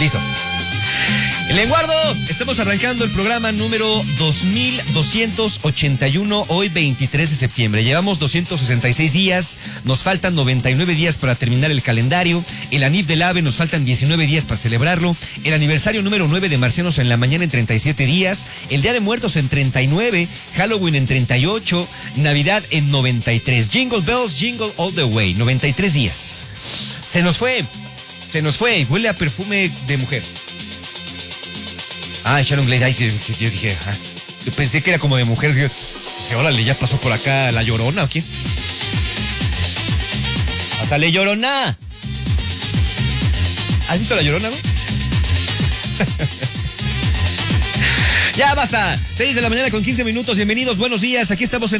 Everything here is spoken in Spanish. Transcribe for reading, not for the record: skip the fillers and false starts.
Listo. Lenguardo, estamos arrancando el programa número 2281, hoy 23 de septiembre. Llevamos 266 días, nos faltan 99 días para terminar el calendario. El Anif del AVE nos faltan 19 días para celebrarlo. El aniversario número 9 de Marcianos en la Mañana en 37 días. El Día de Muertos en 39. Halloween en 38. Navidad en 93. Jingle Bells, Jingle All the Way. 93 días. Se nos fue. Huele a perfume de mujer. Sharon Glade, yo dije, yo pensé que era como de mujer. Dije, órale, ya pasó por acá la Llorona, ¿o quién? ¡Pásale, Llorona! ¿Has visto la Llorona, güey? Ya basta. 6 de la mañana con 15 minutos. Bienvenidos, buenos días. Aquí estamos en